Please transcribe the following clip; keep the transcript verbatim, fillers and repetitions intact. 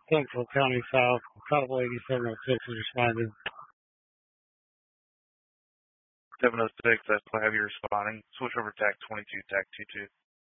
Central County South, Call eighty-seven oh six is responding. seven oh six, that's why I have you responding. Switch over to T A C twenty-two, T A C two two.